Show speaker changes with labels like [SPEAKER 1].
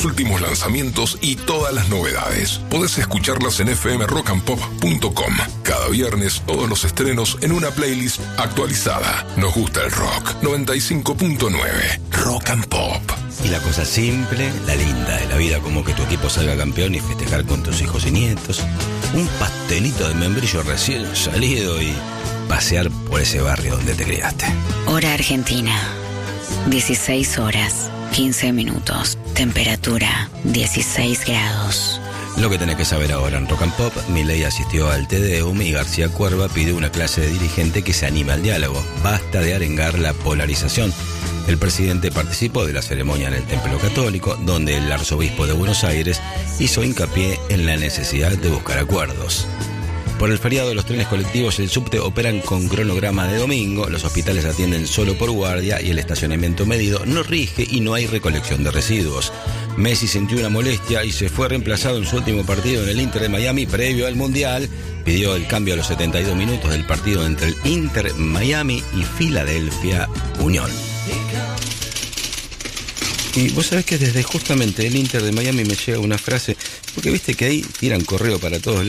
[SPEAKER 1] los últimos lanzamientos y todas las novedades. Podés escucharlas en fmrockandpop.com. Cada viernes todos los estrenos en una playlist actualizada. Nos gusta el rock. 95.9 Rock and Pop.
[SPEAKER 2] Y la cosa simple, la linda de la vida, como que tu equipo salga campeón y festejar con tus hijos y nietos, un pastelito de membrillo recién salido y pasear por ese barrio donde te criaste.
[SPEAKER 3] Hora Argentina, 16 horas, 15 minutos, temperatura 16 grados.
[SPEAKER 2] Lo que tenés que saber ahora en Rock and Pop: Milei asistió al Te Deum y García Cuerva pidió una clase de dirigente que se anime al diálogo. Basta de arengar la polarización. El presidente participó de la ceremonia en el Templo Católico, donde el arzobispo de Buenos Aires hizo hincapié en la necesidad de buscar acuerdos. Por el feriado, los trenes colectivos y el subte operan con cronograma de domingo, los hospitales atienden solo por guardia y el estacionamiento medido no rige y no hay recolección de residuos. Messi sintió una molestia y se fue reemplazado en su último partido en el Inter de Miami previo al Mundial. Pidió el cambio a los 72 minutos del partido entre el Inter Miami y Philadelphia Unión. Y vos sabés que desde justamente el Inter de Miami me llega una frase, porque viste que ahí tiran correo para todos lados.